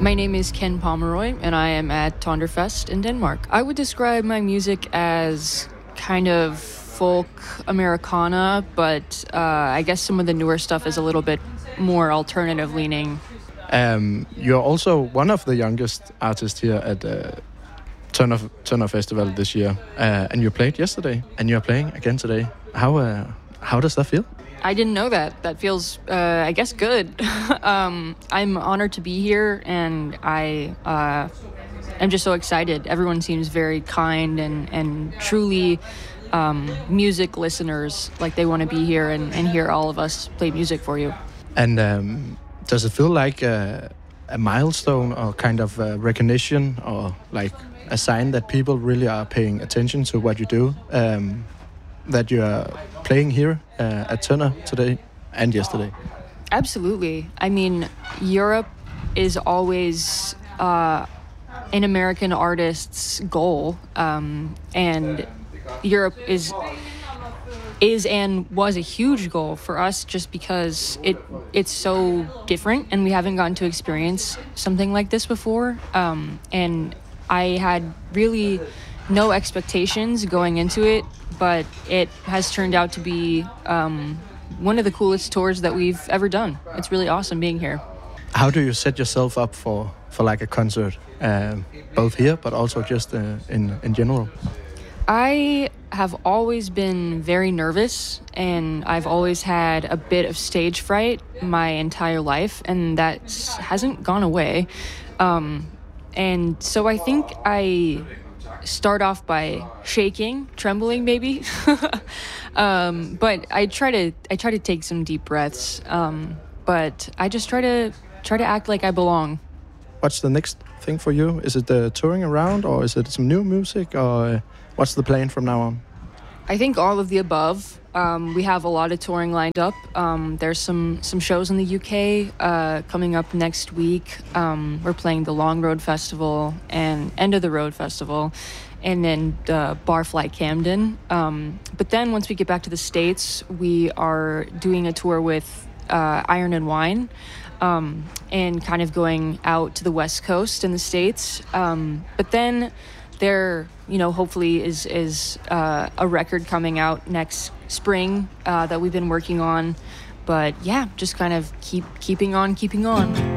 My name is Ken Pomeroy, and I am at Tonderfest in Denmark. I would describe my music as kind of folk Americana, but I guess some of the newer stuff is a little bit more alternative leaning. You're also one of the youngest artists here at Turner Festival this year, and you played yesterday, and you're playing again today. How does that feel? I didn't know that. That feels, I guess, good. I'm honored to be here, and I'm just so excited. Everyone seems very kind and truly music listeners, like they want to be here and hear all of us play music for you. And does it feel like a milestone or kind of recognition or like a sign that people really are paying attention to what you do, that you are playing here at Turner today and yesterday? Absolutely. I mean, Europe is always an American artist's goal, and Europe is and was a huge goal for us just because it's so different and we haven't gotten to experience something like this before. And I had really no expectations going into it, but it has turned out to be one of the coolest tours that we've ever done. It's really awesome being here. How do you set yourself up for like a concert, both here but also just in general? I have always been very nervous, and I've always had a bit of stage fright my entire life, and that hasn't gone away. And so I think I start off by shaking, trembling maybe. But I try to take some deep breaths. But I just try to act like I belong. What's the next thing for you? Is it the touring around, or is it some new music, or what's the plan from now on? I think all of the above. We have a lot of touring lined up. There's some shows in the UK coming up next week. We're playing the Long Road Festival and End of the Road Festival, and then Barfly Camden. But then once we get back to the States, we are doing a tour with Iron and Wine, and kind of going out to the West Coast in the States. But then there, hopefully is a record coming out next spring that we've been working on. But yeah, just kind of keeping on.